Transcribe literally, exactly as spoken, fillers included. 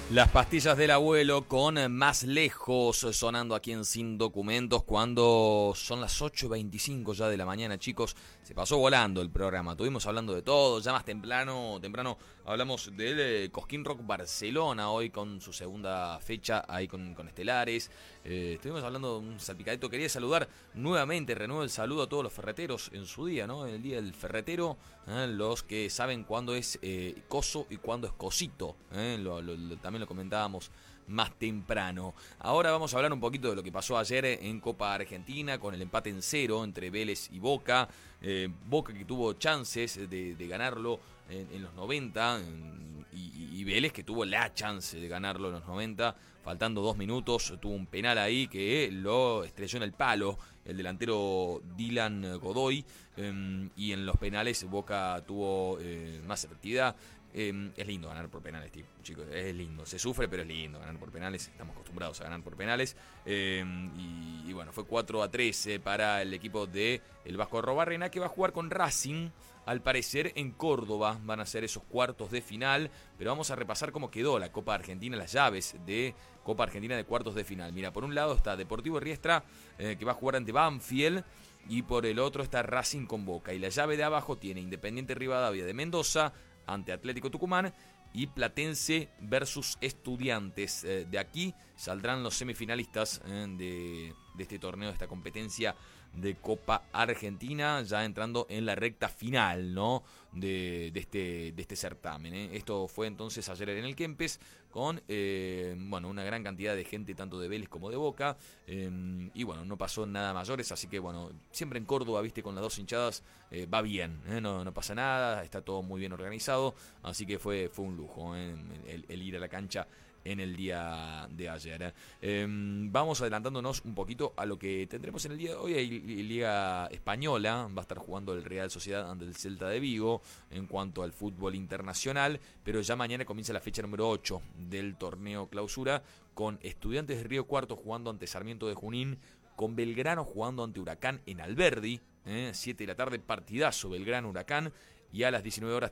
Las pastillas del abuelo con Más Lejos sonando aquí en Sin Documentos cuando son las ocho y veinticinco ya de la mañana, chicos. Se pasó volando el programa, estuvimos hablando de todo, ya más temprano, temprano hablamos del eh, Cosquín Rock Barcelona hoy con su segunda fecha ahí con, con Estelares. Eh, estuvimos hablando de un salpicadito, quería saludar nuevamente, renuevo el saludo a todos los ferreteros en su día, ¿no? En el día del ferretero, ¿eh? Los que saben cuándo es eh, coso y cuándo es cosito, ¿eh? lo, lo, lo, también lo comentábamos más temprano. Ahora vamos a hablar un poquito de lo que pasó ayer en Copa Argentina con el empate en cero entre Vélez y Boca. Eh, Boca que tuvo chances de, de ganarlo en, en los noventa en, y, y Vélez que tuvo la chance de ganarlo en los noventa. Faltando dos minutos tuvo un penal ahí que lo estrelló en el palo el delantero Dylan Godoy. Eh, y en los penales Boca tuvo eh, más efectividad. Eh, es lindo ganar por penales, tío, chicos, es lindo, se sufre pero es lindo ganar por penales, estamos acostumbrados a ganar por penales. eh, y, y bueno, fue cuatro a tres eh, para el equipo de el Vasco Arrobarrena, que va a jugar con Racing, al parecer en Córdoba, van a ser esos cuartos de final, pero vamos a repasar cómo quedó la Copa Argentina, las llaves de Copa Argentina de cuartos de final. Mira, por un lado está Deportivo Riestra, eh, que va a jugar ante Banfield, y por el otro está Racing con Boca, y la llave de abajo tiene Independiente Rivadavia de Mendoza ante Atlético Tucumán y Platense versus Estudiantes. Eh, de aquí saldrán los semifinalistas eh, de, de este torneo, de esta competencia de Copa Argentina, ya entrando en la recta final, ¿no? de, de, este, de este certamen. ¿eh? Esto fue entonces ayer en el Kempes con eh, bueno, una gran cantidad de gente, tanto de Vélez como de Boca. Eh, y bueno, no pasó nada mayores, así que bueno, siempre en Córdoba, viste, con las dos hinchadas eh, va bien, ¿eh? no, no pasa nada, está todo muy bien organizado, así que fue, fue un lujo ¿eh? el, el ir a la cancha en el día de ayer. Eh, vamos adelantándonos un poquito a lo que tendremos en el día de hoy. Hay Liga Española, va a estar jugando el Real Sociedad ante el Celta de Vigo en cuanto al fútbol internacional, pero ya mañana comienza la fecha número ocho del torneo clausura, con Estudiantes de Río Cuarto jugando ante Sarmiento de Junín, con Belgrano jugando ante Huracán en Alberdi, eh, siete de la tarde, partidazo Belgrano-Huracán, y a las diecinueve horas